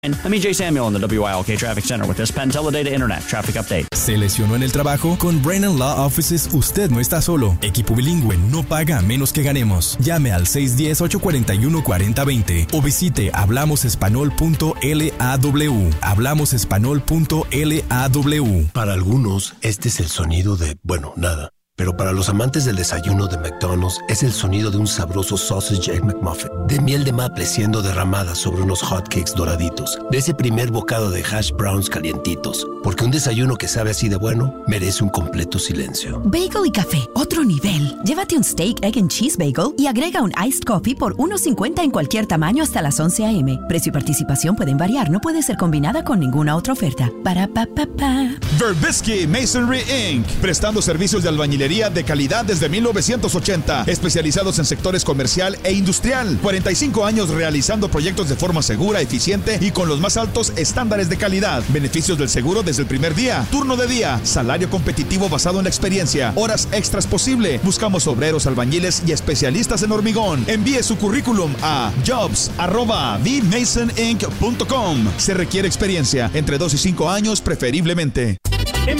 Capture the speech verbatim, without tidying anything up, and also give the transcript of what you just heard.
I'm E J Samuel in the W I L K Traffic Center with this Penn Teledata Internet Traffic Update. ¿Se lesionó en el trabajo? Con Brennan Law Offices usted no está solo. Equipo bilingüe no paga a menos que ganemos. Llame al seis uno cero, ocho cuatro uno, cuatro cero dos cero o visite hablamos español punto law. hablamos español punto law. Para algunos, este es el sonido de, bueno, nada. Pero para los amantes del desayuno de McDonald's es el sonido de un sabroso sausage egg McMuffin, de miel de maple siendo derramada sobre unos hotcakes doraditos, de ese primer bocado de hash browns calientitos, porque un desayuno que sabe así de bueno merece un completo silencio. Bagel y café, otro nivel. Llévate un steak, egg and cheese bagel y agrega un iced coffee por uno cincuenta en cualquier tamaño hasta las once a eme. Precio y participación pueden variar, no puede ser combinada con ninguna otra oferta. Para pa pa pa. Verbisky Masonry incorporated, prestando servicios de albañilería de calidad desde mil novecientos ochenta, especializados en sectores comercial e industrial. cuarenta y cinco años realizando proyectos de forma segura, eficiente y con los más altos estándares de calidad. Beneficios del seguro desde el primer día. Turno de día, salario competitivo basado en la experiencia, horas extras posible. Buscamos obreros, albañiles y especialistas en hormigón. Envíe su currículum a jobs arroba v mason inc punto com. Se requiere experiencia entre dos y cinco años preferiblemente.